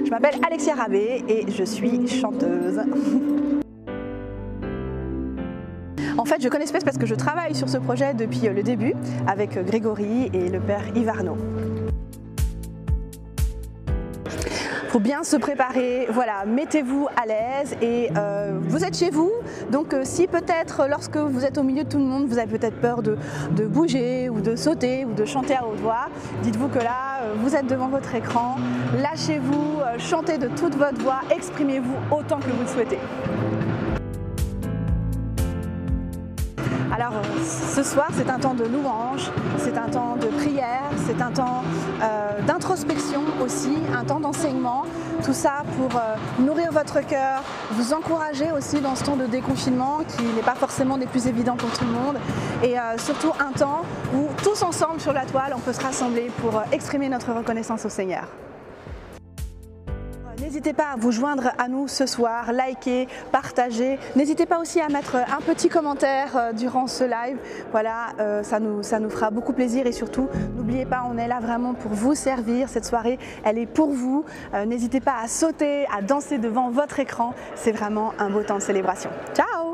Je m'appelle Alexia Rabé et je suis chanteuse. En fait, je connais Space parce que je travaille sur ce projet depuis le début avec Grégory et le père Yves Arnaud. Il faut bien se préparer, voilà, mettez-vous à l'aise et vous êtes chez vous, donc si peut-être lorsque vous êtes au milieu de tout le monde, vous avez peut-être peur de bouger ou de sauter ou de chanter à haute voix, dites-vous que là, vous êtes devant votre écran, lâchez-vous, chantez de toute votre voix, exprimez-vous autant que vous le souhaitez. Alors ce soir c'est un temps de louange, c'est un temps de prière, c'est un temps d'introspection aussi, un temps d'enseignement, tout ça pour nourrir votre cœur, vous encourager aussi dans ce temps de déconfinement qui n'est pas forcément des plus évidents pour tout le monde et surtout un temps où tous ensemble sur la toile on peut se rassembler pour exprimer notre reconnaissance au Seigneur. N'hésitez pas à vous joindre à nous ce soir, liker, partager. N'hésitez pas aussi à mettre un petit commentaire durant ce live. Voilà, ça nous fera beaucoup plaisir et surtout, n'oubliez pas, on est là vraiment pour vous servir. Cette soirée, elle est pour vous. N'hésitez pas à sauter, à danser devant votre écran. C'est vraiment un beau temps de célébration. Ciao!